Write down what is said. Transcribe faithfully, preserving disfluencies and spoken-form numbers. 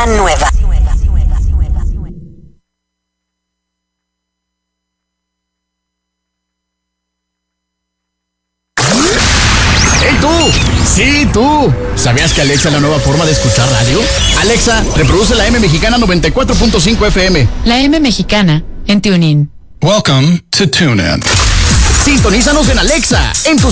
Música nueva. ¡Hey tú! ¡Sí, tú! ¿Sabías que Alexa es la nueva forma de escuchar radio? Alexa, reproduce la M Mexicana noventa y cuatro punto cinco F M. La M Mexicana en TuneIn. Welcome to TuneIn. Sintonízanos en Alexa, en tus